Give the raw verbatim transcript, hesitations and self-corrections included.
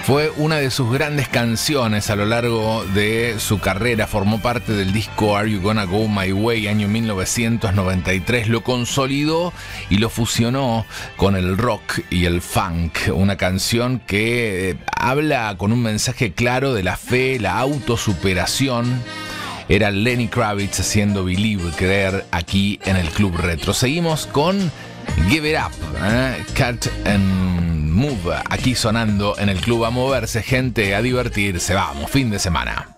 Fue una de sus grandes canciones a lo largo de su carrera. Formó parte del disco Are You Gonna Go My Way, año mil novecientos noventa y tres. Lo consolidó y lo fusionó con el rock y el funk. Una canción que habla con un mensaje claro de la fe, la autosuperación. Era Lenny Kravitz haciendo Believe, creer, aquí en el Club Retro. Seguimos con Give It Up, ¿eh? Cut and Move, aquí sonando en el club. A moverse, gente, a divertirse. Vamos, fin de semana.